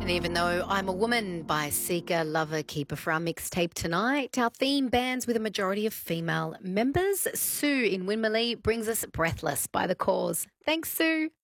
And even though I'm a woman by Seeker, Lover, Keeper for our mixtape tonight, our theme bands with a majority of female members. Sue in Winmalee brings us Breathless by The Cause. Thanks, Sue.